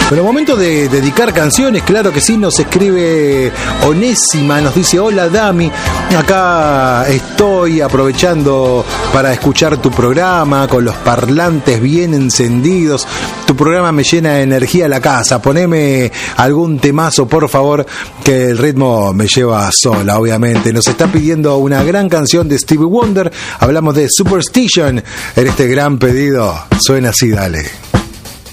Bueno, momento de dedicar canciones, claro que sí, nos escribe Onésima, nos dice: hola Dami, acá estoy aprovechando para escuchar tu programa con los parlantes bien encendidos. Tu programa me llena de energía la casa, poneme algún temazo por favor, que el ritmo me lleva sola, obviamente. Nos está pidiendo una gran canción de Stevie Wonder, hablamos de Superstition en este gran pedido, suena así, dale.